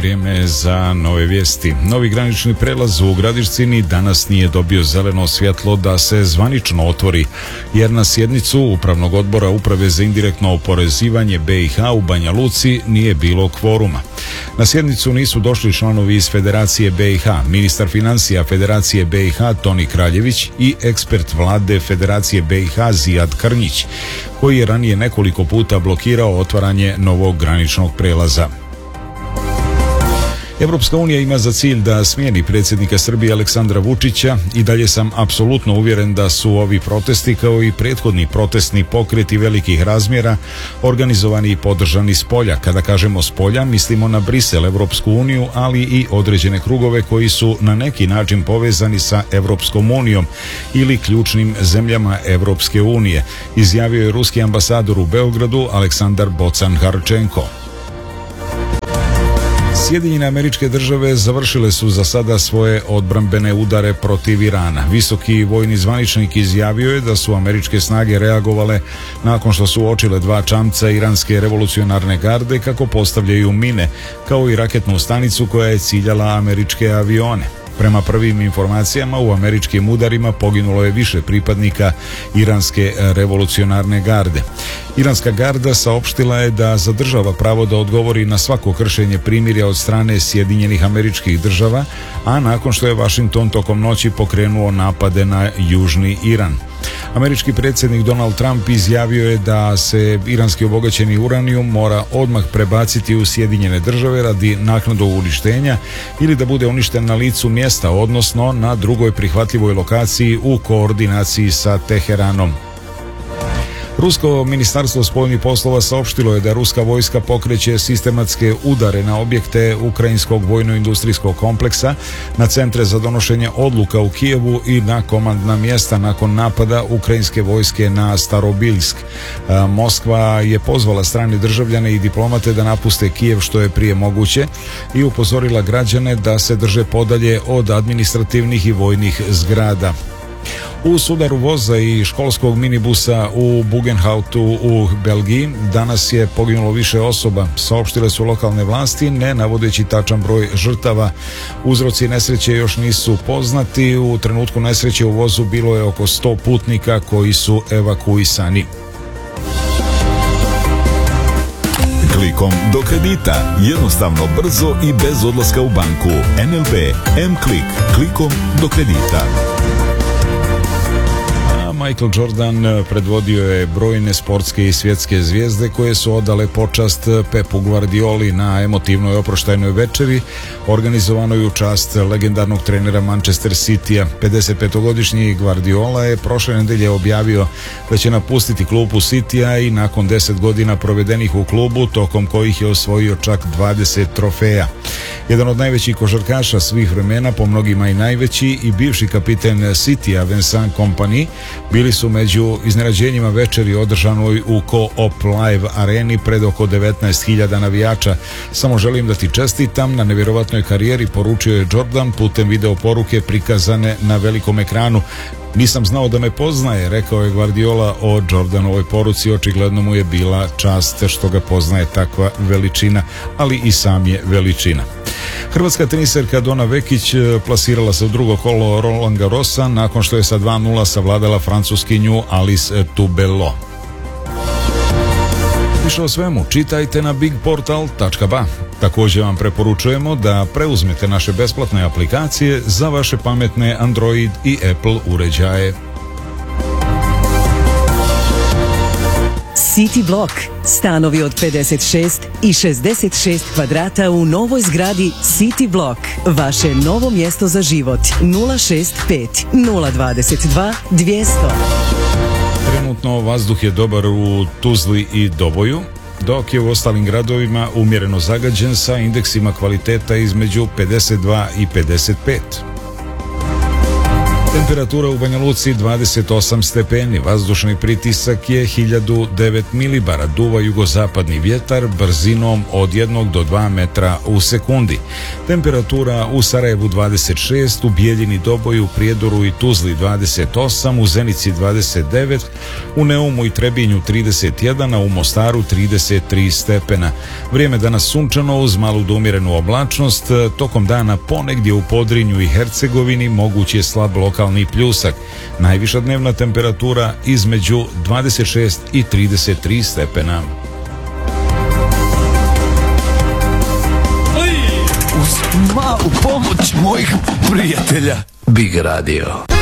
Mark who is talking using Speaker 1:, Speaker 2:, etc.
Speaker 1: vrijeme za nove vijesti. Novi granični prelaz u Gradišcini danas nije dobio zeleno svjetlo da se zvanično otvori, jer na sjednicu Upravnog odbora Uprave za indirektno oporezivanje BiH u Banja Luci nije bilo kvoruma. Na sjednicu nisu došli članovi iz Federacije BiH, ministar financija Federacije BiH Toni Kraljević i ekspert vlade Federacije BiH Zijad Krnjić, koji je ranije nekoliko puta blokirao otvaranje novog graničnog prelaza. Evropska unija ima za cilj da smijeni predsjednika Srbije Aleksandra Vučića i dalje sam apsolutno uvjeren da su ovi protesti kao i prethodni protestni pokreti velikih razmjera organizovani i podržani s polja. Kada kažemo s polja, mislimo na Brisel, Evropsku uniju, ali i određene krugove koji su na neki način povezani sa Evropskom unijom ili ključnim zemljama Evropske unije, izjavio je ruski ambasador u Beogradu Aleksandar Bocan-Harčenko. Sjedinjene Američke Države završile su za sada svoje odbrambene udare protiv Irana. Visoki vojni zvaničnik izjavio je da su američke snage reagovale nakon što su uočile dva čamca iranske revolucionarne garde kako postavljaju mine, kao i raketnu stanicu koja je ciljala američke avione. Prema prvim informacijama, u američkim udarima poginulo je više pripadnika iranske revolucionarne garde. Iranska garda saopštila je da zadržava pravo da odgovori na svako kršenje primirja od strane Sjedinjenih Američkih Država, a nakon što je Washington tokom noći pokrenuo napade na južni Iran. Američki predsjednik Donald Trump izjavio je da se iranski obogaćeni uranijum mora odmah prebaciti u Sjedinjene Države radi naknadnog uništenja ili da bude uništen na licu mjesta, odnosno na drugoj prihvatljivoj lokaciji u koordinaciji sa Teheranom. Rusko ministarstvo spoljnih poslova saopštilo je da ruska vojska pokreće sistematske udare na objekte ukrajinskog vojno-industrijskog kompleksa, na centre za donošenje odluka u Kijevu i na komandna mjesta nakon napada ukrajinske vojske na Starobilsk. Moskva je pozvala strane državljane i diplomate da napuste Kijev što je prije moguće i upozorila građane da se drže podalje od administrativnih i vojnih zgrada. U sudaru voza i školskog minibusa u Bugenhautu u Belgiji danas je poginulo više osoba, saopštile su lokalne vlasti, ne navodeći tačan broj žrtava. Uzroci nesreće još nisu poznati. U trenutku nesreće u vozu bilo je oko 100 putnika koji su evakuisani.
Speaker 2: Klikom do kredita, jednostavno, brzo i bez odlaska u banku. NLB M-Klik, klikom do kredita.
Speaker 1: Michael Jordan predvodio je brojne sportske i svjetske zvijezde koje su odale počast Pepu Guardioli na emotivnoj oproštajnoj večeri organizovanoj u čast legendarnog trenera Manchester Citya. 55-godišnji Guardiola je prošle nedelje objavio da će napustiti klubu Citya i nakon 10 godina provedenih u klubu, tokom kojih je osvojio čak 20 trofeja. Jedan od najvećih košarkaša svih vremena, po mnogima i najveći, i bivši kapiten Citya Vincent Kompany bili su među iznenađenjima večeri održanoj u Co-op Live areni pred oko 19.000 navijača. Samo želim da ti čestitam na nevjerovatnoj karijeri, poručio je Jordan putem video poruke prikazane na velikom ekranu. Nisam znao da me poznaje, rekao je Guardiola o Jordanovoj poruci. Očigledno mu je bila čast što ga poznaje takva veličina, ali i sam je veličina. Hrvatska teniserka Dona Vekić plasirala se u drugo kolo Roland Garrosa nakon što je sa 2:0 savladala Francuskinju Alice Tubelo. Više o svemu čitajte na bigportal.ba. Također vam preporučujemo da preuzmete naše besplatne aplikacije za vaše pametne Android i Apple uređaje.
Speaker 3: City Block. Stanovi od 56 i 66 kvadrata u novoj zgradi City Block. Vaše novo mjesto za život. 065 022 200.
Speaker 1: Trenutno vazduh je dobar u Tuzli i Doboju, dok je u ostalim gradovima umjereno zagađen sa indeksima kvaliteta između 52 i 55. Temperatura u Banja Luci 28 stepeni, vazdušni pritisak je 1009 milibara, duva jugozapadni vjetar brzinom od 1 do 2 metra u sekundi. Temperatura u Sarajevu 26, u Bijeljini, Doboju, Prijedoru i Tuzli 28, u Zenici 29, u Neumu i Trebinju 31, a u Mostaru 33 stepena. Vrijeme danas sunčano uz malu do umjerenu oblačnost, tokom dana ponegdje u Podrinju i Hercegovini moguć je slab lokalni pljusak. Najviša dnevna temperatura između 26 i 33 stepena.
Speaker 4: Uz malu pomoć mojih prijatelja Big Radio.